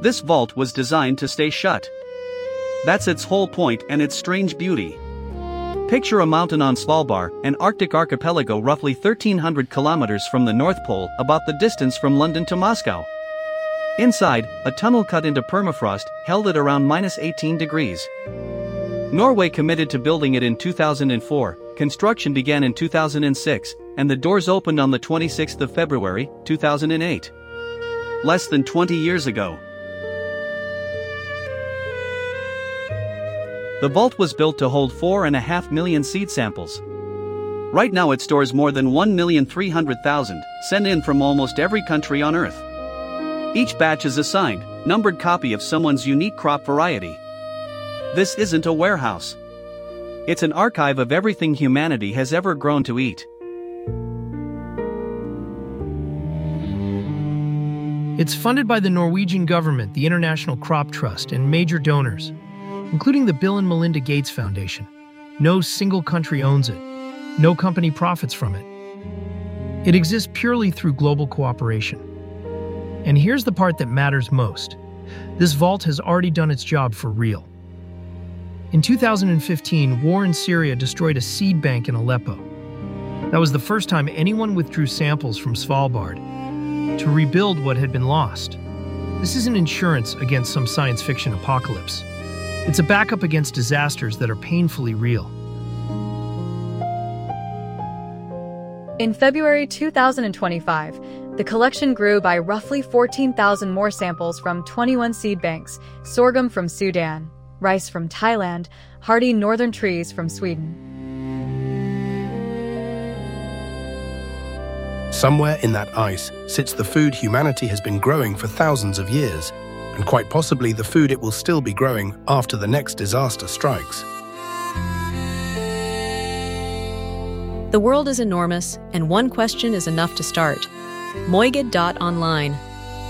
This vault was designed to stay shut. That's its whole point and its strange beauty. Picture a mountain on Svalbard, an Arctic archipelago roughly 1,300 kilometers from the North Pole, about the distance from London to Moscow. Inside, a tunnel cut into permafrost, held at around -18 degrees. Norway committed to building it in 2004, construction began in 2006, and the doors opened on the 26th of February, 2008. Less than 20 years ago. The vault was built to hold 4.5 million seed samples. Right now it stores more than 1,300,000, sent in from almost every country on Earth. Each batch is a signed, numbered copy of someone's unique crop variety. This isn't a warehouse. It's an archive of everything humanity has ever grown to eat. It's funded by the Norwegian government, the International Crop Trust, and major donors, including the Bill and Melinda Gates Foundation. No single country owns it. No company profits from it. It exists purely through global cooperation. And here's the part that matters most. This vault has already done its job for real. In 2015, war in Syria destroyed a seed bank in Aleppo. That was the first time anyone withdrew samples from Svalbard to rebuild what had been lost. This isn't insurance against some science fiction apocalypse. It's a backup against disasters that are painfully real. In February 2025, the collection grew by roughly 14,000 more samples from 21 seed banks: sorghum from Sudan, rice from Thailand, hardy northern trees from Sweden. Somewhere in that ice sits the food humanity has been growing for thousands of years, and quite possibly the food it will still be growing after the next disaster strikes. The world is enormous, and one question is enough to start. Moigid.online